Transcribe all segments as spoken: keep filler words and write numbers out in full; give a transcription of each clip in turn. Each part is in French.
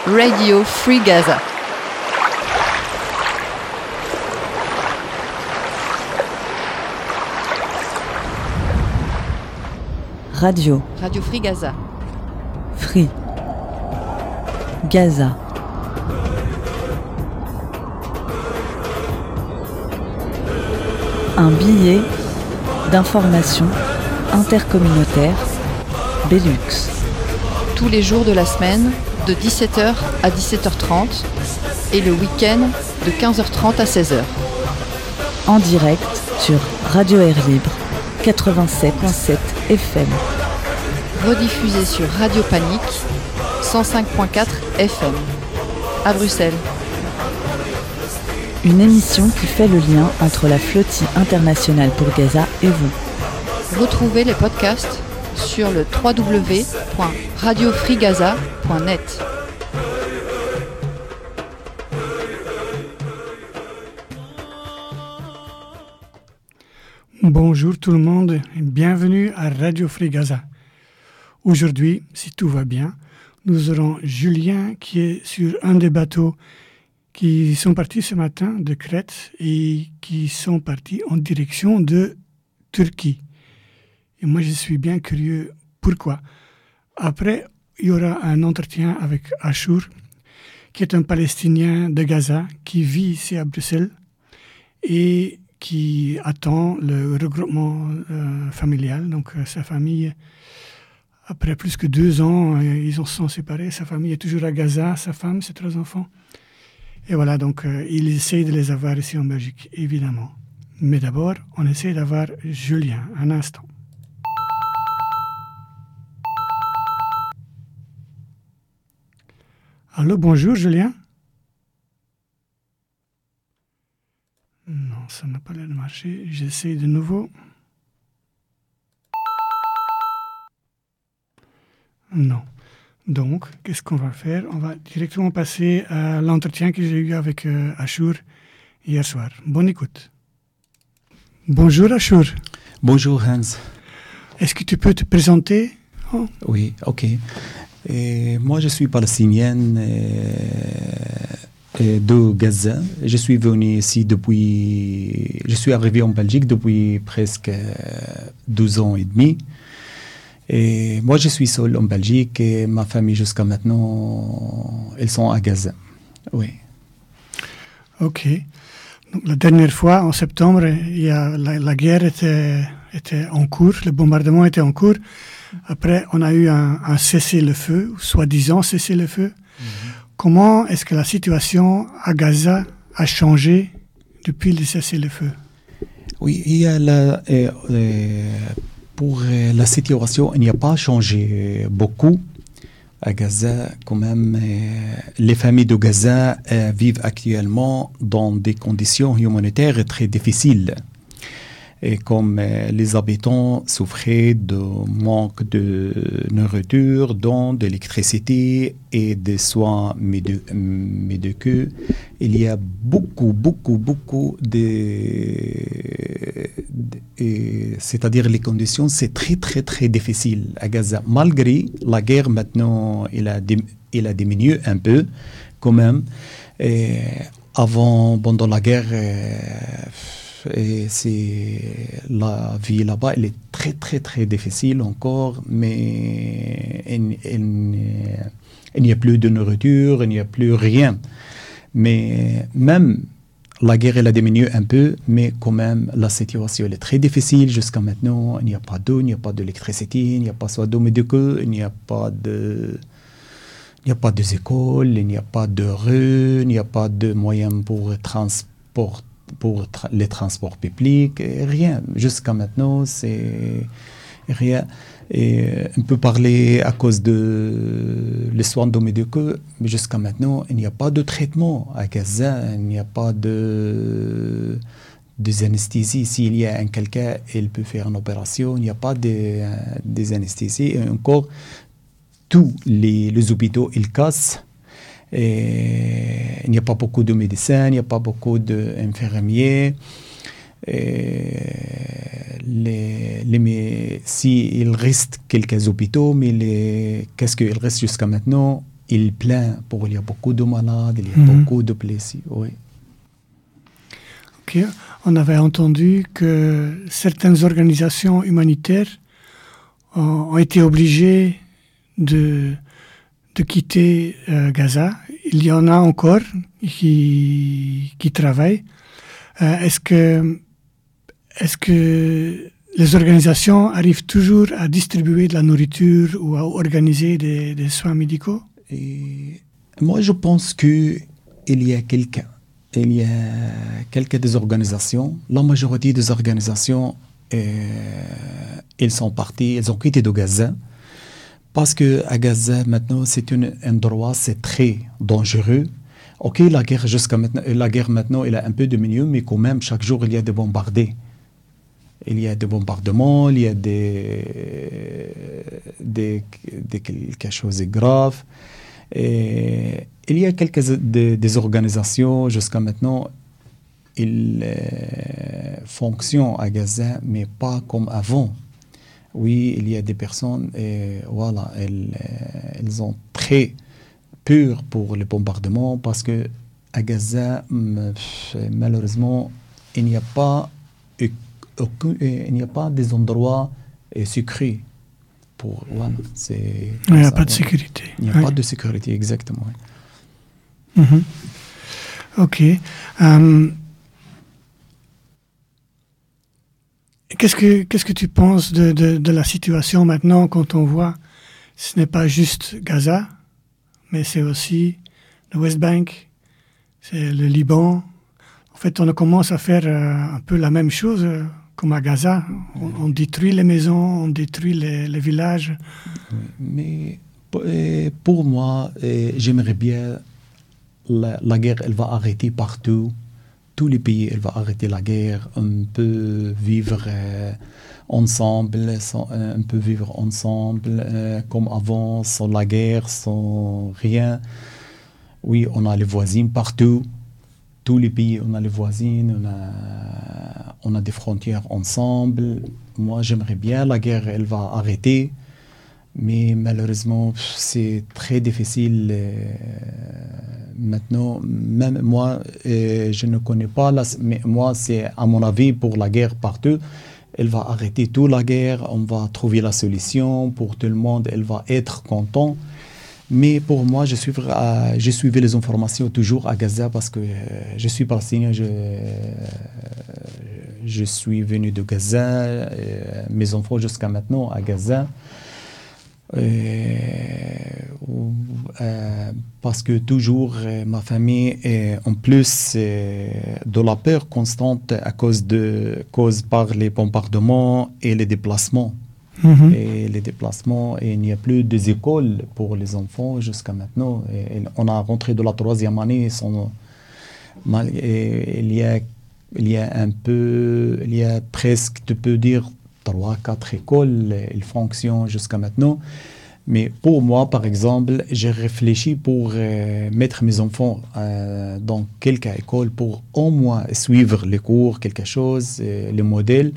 Radio Free Gaza. Radio. Radio Free Gaza. Free. Gaza. Un billet d'information intercommunautaire Belux. Tous les jours de la semaine, de dix-sept heures à dix-sept heures trente et le week-end de quinze heures trente à seize heures. En direct sur Radio Air Libre quatre-vingt-sept virgule sept F M. Rediffusé sur Radio Panique cent cinq virgule quatre F M à Bruxelles. Une émission qui fait le lien entre la flottille internationale pour Gaza et vous. Retrouvez les podcasts sur le w w w point radio free gaza point net. Bonjour tout le monde et bienvenue à Radio Free Gaza. Aujourd'hui, si tout va bien, nous aurons Julien qui est sur un des bateaux qui sont partis ce matin de Crète et qui sont partis en direction de Turquie. Et moi, je suis bien curieux. Pourquoi ? Après, il y aura un entretien avec Ashur, qui est un Palestinien de Gaza, qui vit ici à Bruxelles et qui attend le regroupement euh, familial. Donc, euh, sa famille, après plus que deux ans, euh, ils se sont séparés. Sa famille est toujours à Gaza, sa femme, ses trois enfants. Et voilà, donc, euh, il essaye de les avoir ici en Belgique, évidemment. Mais d'abord, on essaie d'avoir Julien. Un instant. Allô, bonjour Julien. Non, ça n'a pas l'air de marcher. J'essaie de nouveau. Non. Donc, qu'est-ce qu'on va faire ? On va directement passer à l'entretien que j'ai eu avec euh, Ashur hier soir. Bonne écoute. Bonjour Ashur. Bonjour Hans. Est-ce que tu peux te présenter ? Oh. Oui, ok. Et moi, je suis palestinienne et de Gaza. Je suis venu ici depuis... Je suis arrivé en Belgique depuis presque douze ans et demi. Et moi, je suis seul en Belgique et ma famille, jusqu'à maintenant, ils sont à Gaza. Oui. Ok. Donc, la dernière fois, en septembre, il y a, la, la guerre était, était en cours, le bombardement était en cours. Après, on a eu un, un cessez-le-feu, soi-disant cessez-le-feu. Mm-hmm. Comment est-ce que la situation à Gaza a changé depuis le cessez-le-feu ? Oui, il y a la, euh, euh, pour euh, la situation, il n'y a pas changé beaucoup. À Gaza, quand même, euh, les familles de Gaza euh, vivent actuellement dans des conditions humanitaires très difficiles. Et comme euh, les habitants souffraient de manque de nourriture, d'eau, d'électricité et de soins médi- médicaux, il y a beaucoup, beaucoup, beaucoup de... de c'est-à-dire les conditions, c'est très, très, très difficile à Gaza. Malgré la guerre, maintenant, il a, dim- il a diminué un peu, quand même. Et avant, pendant la guerre... Euh, Et c'est la vie là-bas, elle est très très très difficile encore, mais il, il, il n'y a plus de nourriture, il n'y a plus rien. Mais même la guerre elle a diminué un peu, mais quand même la situation elle est très difficile jusqu'à maintenant. Il n'y a pas d'eau, il n'y a pas d'électricité, il n'y a pas soit d'eau médicale, il n'y a pas de il n'y a pas d'école, il n'y a pas de rue, il n'y a pas de moyens pour transporter. Pour tra- les transports publics, rien. Jusqu'à maintenant, c'est rien. Et on peut parler à cause de les soins médicaux, mais jusqu'à maintenant, il n'y a pas de traitement à Gaza, il n'y a pas de des anesthésies. S'il y a un quelqu'un, il peut faire une opération, il n'y a pas de, des anesthésies. Et encore, tous les, les hôpitaux, ils cassent. Et il n'y a pas beaucoup de médecins, il n'y a pas beaucoup d'infirmiers. Les, les, si il reste quelques hôpitaux, mais les, qu'est-ce qu'il reste jusqu'à maintenant? il plaint pour il y a beaucoup de malades, il y a Mhm. beaucoup de blessés. Oui. Ok. On avait entendu que certaines organisations humanitaires ont, ont été obligées de, de quitter euh, Gaza. Il y en a encore qui, qui travaillent. Euh, est-ce que, est-ce que les organisations arrivent toujours à distribuer de la nourriture ou à organiser des, des soins médicaux? Et moi, je pense qu'il y a quelqu'un. Il y a quelques des organisations. La majorité des organisations, euh, ils sont partis, ils ont quitté de Gaza. Parce qu'à Gaza, maintenant, c'est un endroit, c'est très dangereux. Ok, la guerre jusqu'à maintenant, la guerre maintenant, elle a un peu diminué, mais quand même, chaque jour, il y a des bombardés. Il y a des bombardements, il y a des, des, des quelque chose de grave. Et il y a quelques des, des organisations jusqu'à maintenant, ils euh, fonctionnent à Gaza, mais pas comme avant. Oui, il y a des personnes, et voilà, elles, elles ont très peur pour les bombardements parce que à Gaza, malheureusement, il n'y a pas, aucun, il n'y a pas des endroits secrets. Pour, voilà, c'est Il n'y a ça, pas de ouais. sécurité. Il n'y a Oui. pas de sécurité, exactement. Oui. Mhm. Ok. Euh, qu'est-ce que qu'est-ce que tu penses de, de, de la situation maintenant quand on voit ce n'est pas juste Gaza, mais c'est aussi le West Bank, c'est le Liban. En fait, on commence à faire euh, un peu la même chose euh, comme à Gaza. On, on détruit les maisons, on détruit les, les villages. Oui. Mais pour, euh, pour moi, euh, j'aimerais bien la, la guerre, elle va arrêter partout. Tous les pays, elle va arrêter la guerre. On peut vivre euh, ensemble, sans, euh, on peut vivre ensemble euh, comme avant, sans la guerre, sans rien. Oui, on a les voisins partout. Tous les pays, on a les voisines, on a, on a des frontières ensemble. Moi, j'aimerais bien la guerre, elle va arrêter. Mais malheureusement, c'est très difficile. Euh, maintenant, même moi, euh, je ne connais pas, la, mais moi, c'est à mon avis pour la guerre partout. Elle va arrêter toute la guerre, on va trouver la solution pour tout le monde, elle va être content. Mais pour moi, je suivrai, euh, j'ai suivi les informations toujours à Gaza parce que euh, je suis palestinien, je, euh, je suis venu de Gaza, euh, mes enfants jusqu'à maintenant à Gaza. Euh, euh, parce que toujours euh, ma famille est en plus euh, de la peur constante à cause de cause par les bombardements et les déplacements. Mhm. Et les déplacements, et il n'y a plus des écoles pour les enfants jusqu'à maintenant. Et, et on a rentré de la troisième année, sans, mal, et il y a il y a un peu, il y a presque, tu peux dire, trois, quatre écoles, ils fonctionnent jusqu'à maintenant. Mais pour moi, par exemple, j'ai réfléchi pour euh, mettre mes enfants euh, dans quelques écoles pour au moins suivre les cours, quelque chose, euh, les modèles.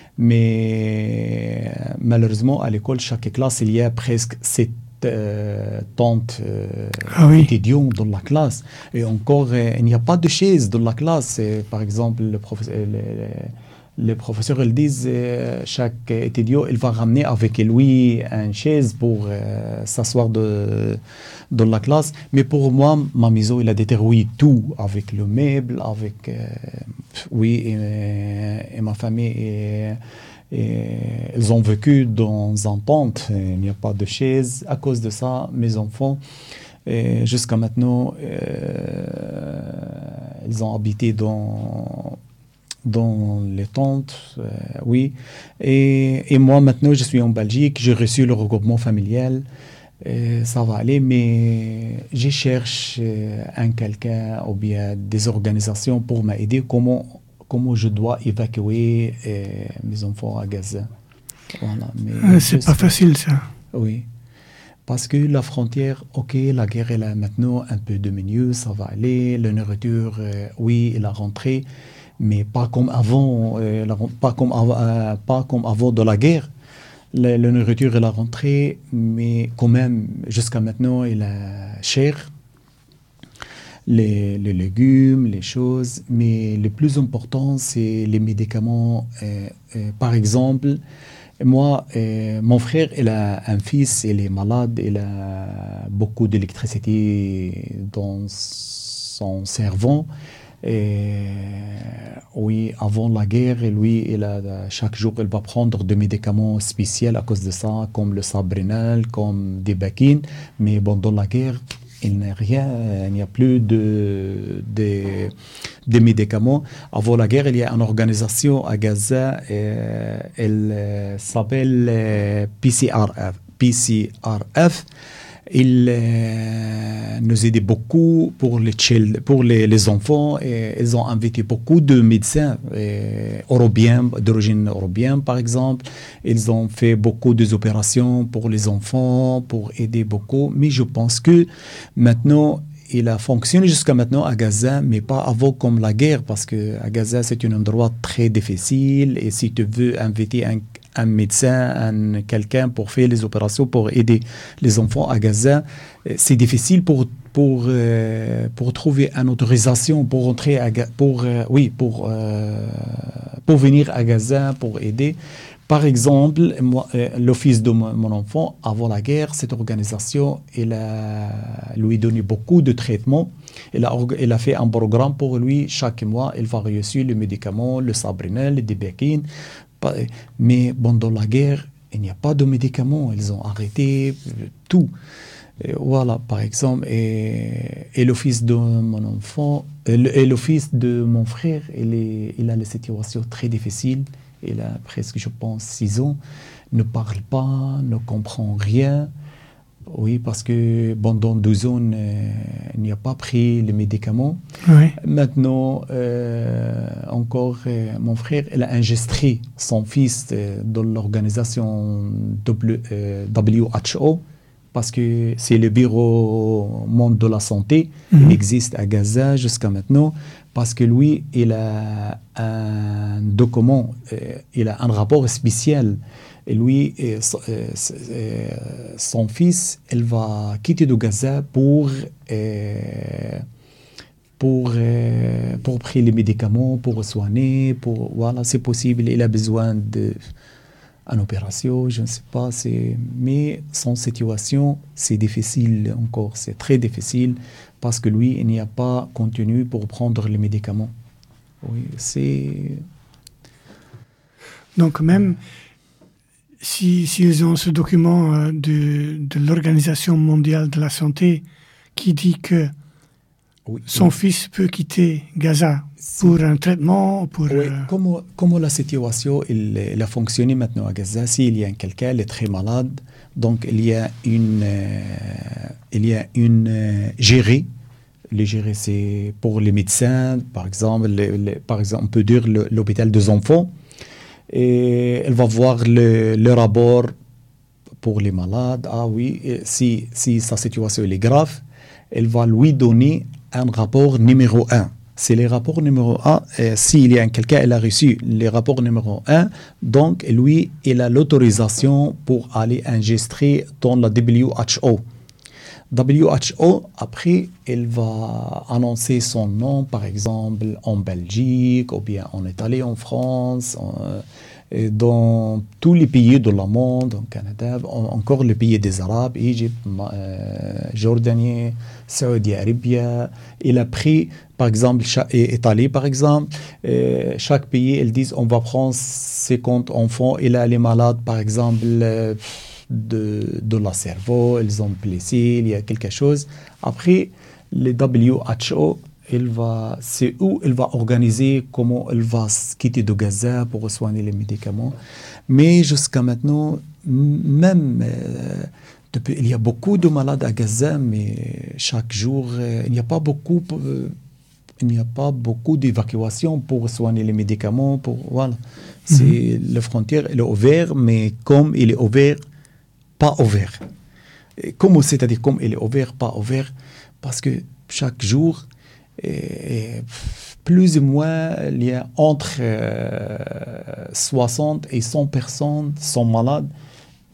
Mais euh, malheureusement, à l'école, chaque classe, il y a presque sept euh, tantes euh, Ah oui. étudiants dans la classe. Et encore, euh, il n'y a pas de chaise dans la classe. Et, par exemple, le professeur... Le, le, les professeurs ils disent euh, chaque étudiant il va ramener avec lui une chaise pour euh, s'asseoir de, dans la classe. Mais pour moi, ma maison, il a détruit tout avec le meuble, avec euh, oui, et, et ma famille. Et, et ils ont vécu dans un tente. Il n'y a pas de chaise. À cause de ça, mes enfants, et jusqu'à maintenant, euh, ils ont habité dans dans les tentes, euh, oui. Et, et moi, maintenant, je suis en Belgique, j'ai reçu le regroupement familial, euh, ça va aller, mais je cherche euh, un quelqu'un ou bien des organisations pour m'aider comment, comment je dois évacuer euh, mes enfants à Gaza. Voilà, mais Ah, c'est pas facile, ça. Oui. Parce que la frontière, ok, la guerre est là maintenant un peu diminuée, ça va aller, la nourriture, euh, oui, elle a rentré, mais pas comme avant, euh, la, pas, comme av- euh, pas comme avant de la guerre. La, la nourriture est la rentrée, mais quand même, jusqu'à maintenant, elle est chère. Les, les légumes, les choses. Mais le plus important, c'est les médicaments. Euh, euh, par exemple, moi, euh, mon frère, il a un fils, il est malade, il a beaucoup d'électricité dans son cerveau. Et, oui, avant la guerre, lui, il a, chaque jour, il va prendre des médicaments spéciaux à cause de ça, comme le Sabrinal, comme des Bakin. Mais pendant la guerre, il n'y a rien, il n'y a plus de, de, de médicaments. Avant la guerre, il y a une organisation à Gaza, euh, elle euh, s'appelle euh, P C R F. P C R F. Il euh, nous aidait beaucoup pour les, child, pour les, les enfants. Et ils ont invité beaucoup de médecins euh, européens, d'origine européenne par exemple. Ils ont fait beaucoup d'opérations pour les enfants, pour aider beaucoup. Mais je pense que maintenant, il a fonctionné jusqu'à maintenant à Gaza, mais pas avant comme la guerre, parce que à Gaza, c'est un endroit très difficile. Et si tu veux inviter un un médecin, un, quelqu'un pour faire les opérations, pour aider les enfants à Gaza, c'est difficile pour, pour, euh, pour trouver une autorisation pour rentrer à Gaza, pour, euh, oui, pour, euh, pour venir à Gaza, pour aider. Par exemple, moi, euh, l'office de mon, mon enfant, avant la guerre, cette organisation, elle a lui donné beaucoup de traitements. Elle a, elle a fait un programme pour lui. Chaque mois, il va reçu le médicament, le Sabrinal, le Dibékin. Mais pendant la guerre, il n'y a pas de médicaments. Ils ont arrêté tout. Et voilà, par exemple. Et, et l'office de mon enfant, et l'office de mon frère, il, est, il a une situation très difficile. Il a presque, je pense, six ans. Ne parle pas, ne comprend rien. Oui, parce que pendant deux ans, euh, il n'y a pas pris les médicaments. Oui. Maintenant, euh, encore, euh, mon frère, il a enregistré son fils euh, dans l'organisation w, euh, W H O, parce que c'est le Bureau monde de la santé. Mm-hmm. Il existe à Gaza jusqu'à maintenant, parce que lui, il a un document, euh, il a un rapport spécial. Et lui, et son fils, il va quitter de Gaza pour, euh, pour, euh, pour prendre les médicaments, pour soigner, pour, voilà, c'est possible. Il a besoin d'une opération, je ne sais pas. C'est, mais son situation, c'est difficile encore, c'est très difficile parce que lui, il n'y a pas contenu pour prendre les médicaments. Oui, c'est... Donc même... Si, s'ils ont ce document euh, de, de l'Organisation mondiale de la santé qui dit que oui, son oui. fils peut quitter Gaza pour un traitement, pour... Oui, euh... comment, comment la situation il, il a fonctionné maintenant à Gaza? S'il y a quelqu'un, il est très malade, donc il y a une, euh, il y a une euh, gérée. Les gérées, c'est pour les médecins, par exemple, les, les, par exemple on peut dire le, l'hôpital des enfants. Et elle va voir le, le rapport pour les malades. Ah oui, si, si sa situation est grave, elle va lui donner un rapport numéro un. C'est le rapport numéro un. S'il y a quelqu'un, elle a reçu le rapport numéro un, donc lui, il a l'autorisation pour aller enregistrer dans la W H O. W H O, après, elle va annoncer son nom, par exemple, en Belgique, ou bien en Italie, en France, en, et dans tous les pays de le monde, au Canada, en, encore les pays des Arabes, Égypte, euh, Jordanie, Saudi Arabia. Elle a pris, par exemple, chaque, Italie, par exemple, euh, chaque pays, ils disent on va prendre cinquante enfants, il a les malades, par exemple, euh, de, de la cerveau, ils ont blessé, il y a quelque chose. Après, le W H O, il va, c'est où il va organiser comment il va quitter de Gaza pour soigner les médicaments. Mais jusqu'à maintenant, même, euh, depuis, il y a beaucoup de malades à Gaza, mais chaque jour, euh, il n'y a pas beaucoup, euh, il n'y a pas beaucoup d'évacuation pour soigner les médicaments. Pour, voilà. C'est, mm-hmm. La frontière elle est ouverte, mais comme il est ouvert, pas ouvert. Et comment c'est-à-dire comme il est ouvert, pas ouvert, parce que chaque jour, et, et plus ou moins, il y a entre euh, soixante et cent personnes sont malades.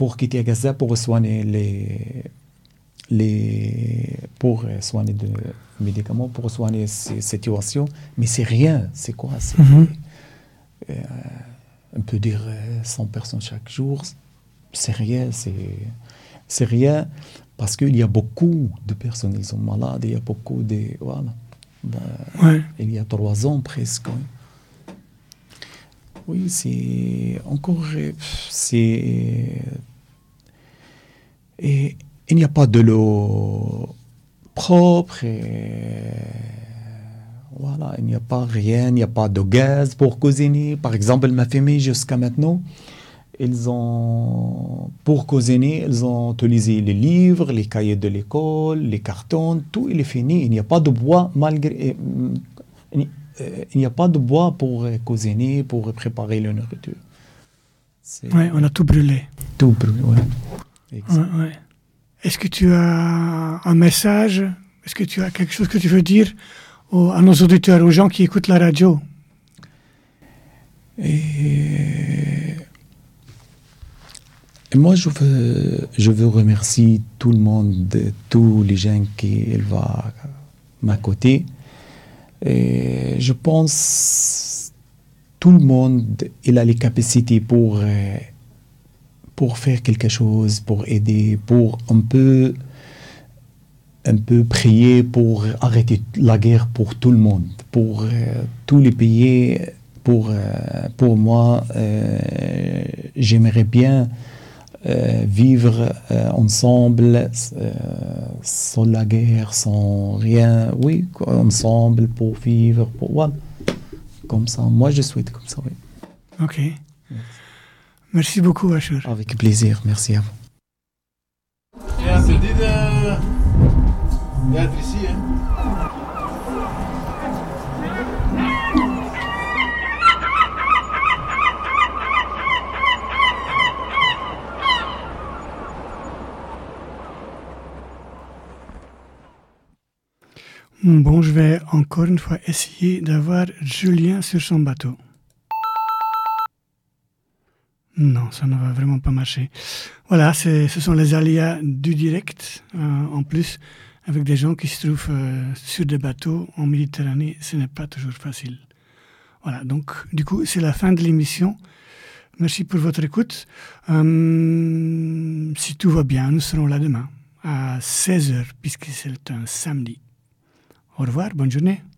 pour quitter Gaza, pour soigner les, les, pour soigner de médicaments, pour soigner ces situations. Mais c'est rien. C'est quoi? C'est, mm-hmm. euh, on peut dire cent personnes chaque jour. C'est rien. C'est, c'est rien parce qu'il y a beaucoup de personnes qui sont malades. Il y a beaucoup de... Voilà. Ben, ouais. Il y a trois ans presque. Oui, oui c'est encore... C'est... Et il n'y a pas de l'eau propre. Et voilà, il n'y a pas rien, il n'y a pas de gaz pour cuisiner. Par exemple, ma famille, jusqu'à maintenant, ils ont, pour cuisiner, ils ont utilisé les livres, les cahiers de l'école, les cartons, tout il est fini. Il n'y a pas de bois malgré... Il n'y a pas de bois pour cuisiner, pour préparer la nourriture. Oui, on a tout brûlé. Tout brûlé, oui. Ouais, ouais. Est-ce que tu as un message? Est-ce que tu as quelque chose que tu veux dire aux, à nos auditeurs, aux gens qui écoutent la radio? Et... Et moi, je veux, je veux remercier tout le monde, tous les gens qui vont à ma côté. Et je pense tout le monde il a les capacités pour... Euh, pour faire quelque chose, pour aider, pour un peu, un peu prier pour arrêter la guerre pour tout le monde, pour euh, tous les pays. Pour, euh, pour moi, euh, j'aimerais bien euh, vivre euh, ensemble, euh, sans la guerre, sans rien. Oui, ensemble pour vivre, pour, voilà. Comme ça. Moi, je souhaite comme ça, oui. Ok. Merci. Merci beaucoup, Ashur. Avec plaisir, merci à vous. Bon, je vais encore une fois essayer d'avoir Julien sur son bateau. Non, ça ne va vraiment pas marcher. Voilà, c'est, ce sont les aléas du direct. Euh, en plus, avec des gens qui se trouvent euh, sur des bateaux en Méditerranée, ce n'est pas toujours facile. Voilà, donc du coup, c'est la fin de l'émission. Merci pour votre écoute. Euh, si tout va bien, nous serons là demain à seize heures, puisque c'est un samedi. Au revoir, bonne journée.